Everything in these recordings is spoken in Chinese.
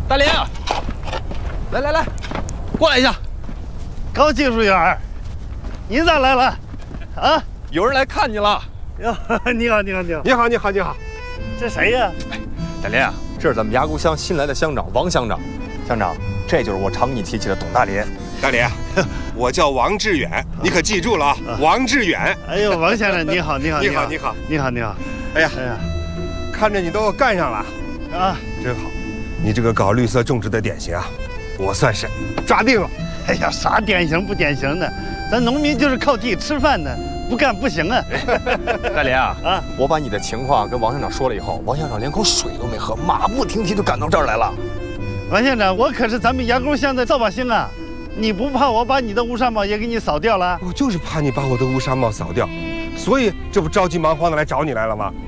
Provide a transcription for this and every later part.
大林，来，过来一下。 高技术员，你咋来了？啊， 有人来看你了。 哟，你好。 你好。 这谁呀？ 大林啊，这是咱们牙沟乡新来的乡长王乡长。乡长，这就是我常给你提起的董大林。 大林，我叫王志远，你可记住了啊，王志远。 哎呦，王先生，你好。 你好。哎呀，看着你都干上了啊，真好。你这个搞绿色种植的典型啊，我算是抓定了。 哎呀，啥典型不典型的？咱农民就是靠地吃饭的，不干不行啊！ 大林啊，我把你的情况跟王乡长说了以后，王乡长连口水都没喝，马不停蹄就赶到这儿来了。 王县长，我可是咱们牙沟乡的扫把星啊！你不怕我把你的乌纱帽也给你扫掉了？ 我就是怕你把我的乌纱帽扫掉，所以这不着急忙慌的来找你来了吗？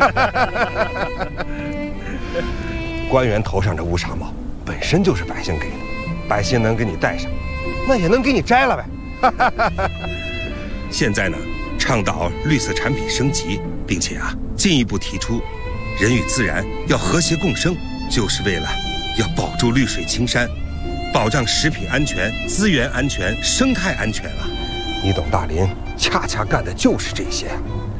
官员头上这乌纱帽本身就是百姓给的，百姓能给你戴上，那也能给你摘了呗。现在呢，倡导绿色产品升级，并且进一步提出人与自然要和谐共生，就是为了要保住绿水青山，保障食品安全、资源安全、生态安全啊！你董大林恰恰干的就是这些。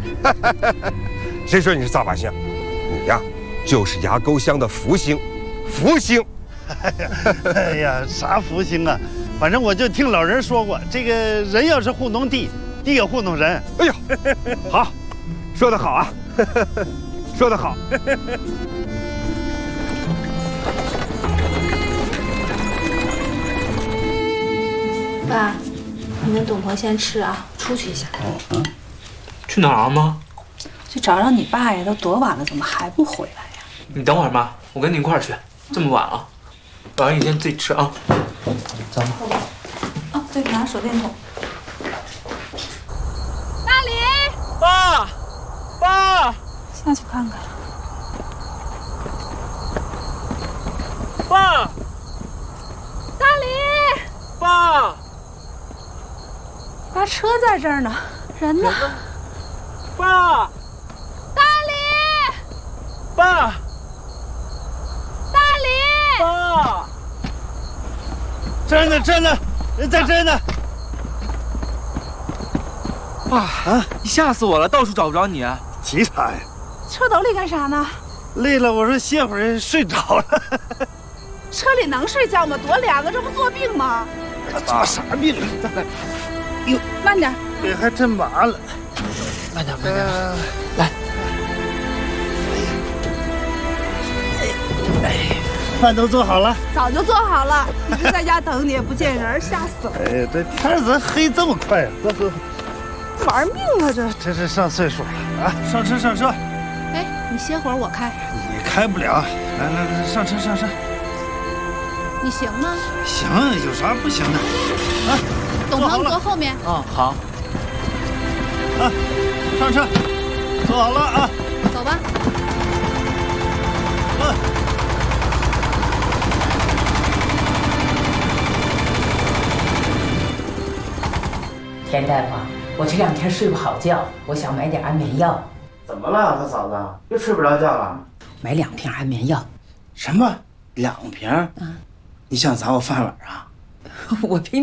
谁说你是扫把星？你呀，就是牙沟乡的福星，福星。 哎呀，啥福星啊！反正我就听老人说过，这个人要是糊弄地，地也糊弄人。 哎呦，好，说得好啊，说得好。 爸，你跟董婆先吃啊，出去一下。 去哪儿吗？ 去找找你爸呀，都多晚了，怎么还不回来呀？ 你等会儿妈，我跟你一块儿去。这么晚了，晚上你先自己吃啊。走吧。 哦，对，拿手电筒。 大林， 爸， 下去看看。 爸， 大林， 爸， 爸，车在这儿呢，人呢？ 爸， 大林， 爸， 大林， 爸， 这儿呢，人在这儿呢。 你吓死我了，到处找不着你。 急啥呀？ 车斗里干啥呢？ 累了，我说歇会儿，睡着了。 车里能睡觉吗？多凉啊，这不作病吗？ 做啥病？ 哟，慢点， 腿还真麻了。 慢点，来。 饭都做好了。 早就做好了，一直在家等你，也不见人，吓死了。 哎，这天怎么黑这么快呀？走， 玩命啊这！ 这是上岁数了啊！上车。 哎，你歇会儿，我开。 你开不了，来，上车。 你行吗？ 行，有啥不行的？啊， 董鹏，你坐后面。 好。 啊，上车，坐好了啊。 走吧。 田大夫，我这2天睡不好觉，我想买点安眠药。 怎么了，他嫂子？又睡不着觉了？ 买2瓶安眠药。 什么？2瓶？你想砸我饭碗啊？ 我凭